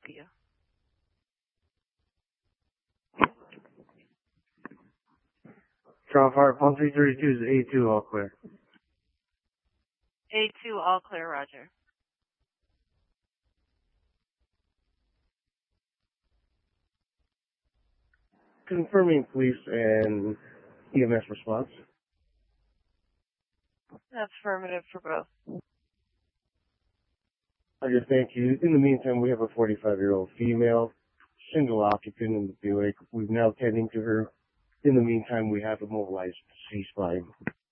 you? Drop Heart 1332 is A2, all clear. A2, all clear, roger. Confirming police and EMS response. Affirmative for both. Roger, thank you. In the meantime, we have a 45-year-old female, single occupant in the Buick. We're now tending to her. In the meantime, we have immobilized C-spine.